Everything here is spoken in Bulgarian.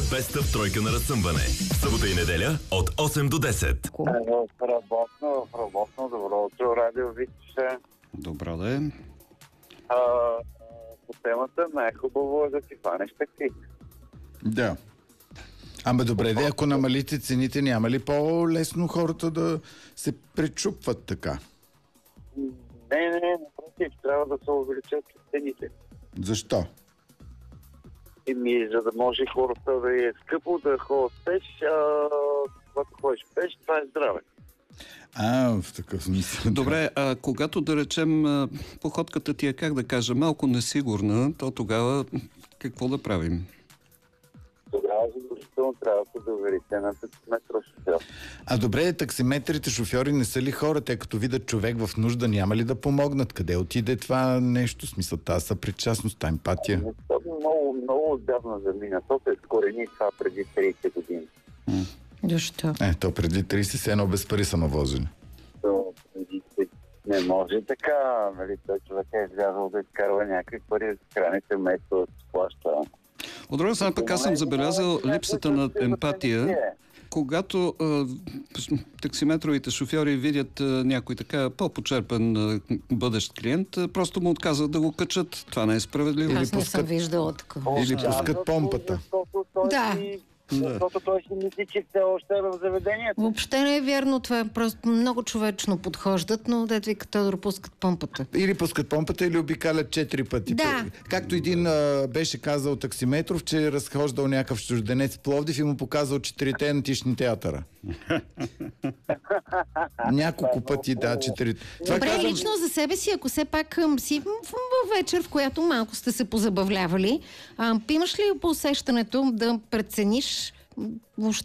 Беста в тройка на разсъмване. Събота и неделя от 8 до 10. В работно, добро утро, радио Витише. Добро да е. По темата най-хубаво е да си фанеш такси. Да. Ама добре, ако намалите цените, няма ли по-лесно хората да се пречупват така? Не, напротив, трябва да се увеличат цените. Защо? За да може хората да е скъпо да ходят пеш, когато ходиш пеш, това е здраве. В такъв смисъл. Добре, когато да речем походката ти е, как да кажа, малко несигурна, то тогава какво да правим? Тогава задължително трябва да се доверите на таксиметров шофьор. Добре, таксиметрите шофьори не са ли хора? Те като видят човек в нужда, няма ли да помогнат? Къде отиде това нещо? Смисъл, тази съпричастност, тази емпатия? Много отдавна замина. То се скорени това преди 30 години. Защо? То преди 30 се едно без пари самовозене. Не може така, нали? Той човек е излязъл да изкарва някакви пари за крайните место да се плаща. От друга страна, пък аз съм забелязал липсата на емпатия, когато таксиметровите шофьори видят някой така по-почерпен бъдещ клиент, просто му отказват да го качат. Това не е справедливо. Аз не съм виждала такова. Или пускат помпата. Защото той си мисли, че все още е в заведението. Въобще не е вярно това. Просто много човечно подхождат, но дето вика да пускат помпата. Или пускат помпата, или обикалят 4 пъти. Да. Както един беше казал таксиметров, че е разхождал някакъв чужденец в Пловдив и му показал 4-те антични театъра. Няколко пъти, 4. Добре, лично за себе си, ако все пак си в вечер, в която малко сте се позабавлявали, имаш ли по усещането да прецениш въобще